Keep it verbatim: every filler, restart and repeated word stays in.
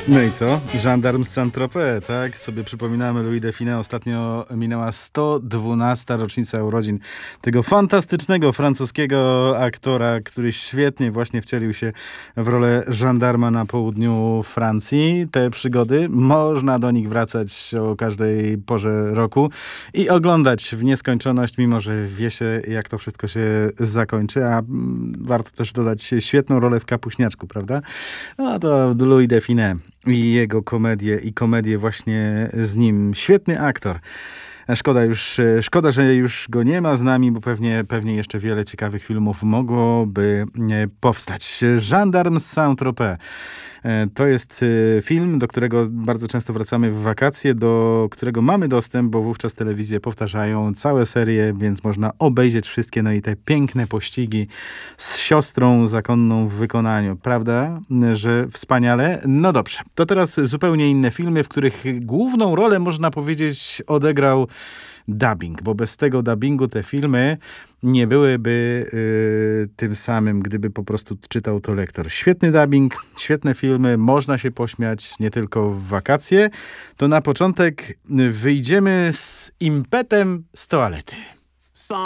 No i co? Gendarme z Saint-Tropez, tak? Sobie przypominamy Louis Define. Ostatnio minęła sto dwunasta rocznica urodzin tego fantastycznego francuskiego aktora, który świetnie właśnie wcielił się w rolę żandarma na południu Francji. Te przygody, można do nich wracać o każdej porze roku i oglądać w nieskończoność, mimo że wie się, jak to wszystko się zakończy, a warto też dodać świetną rolę w Kapuśniaczku, prawda? No to Louis Define i jego komedie i komedie właśnie z nim. Świetny aktor. Szkoda już, szkoda, że już go nie ma z nami, bo pewnie, pewnie jeszcze wiele ciekawych filmów mogłoby powstać. Gendarme z Saint-Tropez. To jest film, do którego bardzo często wracamy w wakacje, do którego mamy dostęp, bo wówczas telewizje powtarzają całe serie, więc można obejrzeć wszystkie, no i te piękne pościgi z siostrą zakonną w wykonaniu. Prawda, że wspaniale? No dobrze. To teraz zupełnie inne filmy, w których główną rolę, można powiedzieć, odegrał dubbing, bo bez tego dubbingu te filmy nie byłyby y, tym samym, gdyby po prostu czytał to lektor. Świetny dubbing, świetne filmy, można się pośmiać nie tylko w wakacje. To na początek wyjdziemy z impetem z toalety.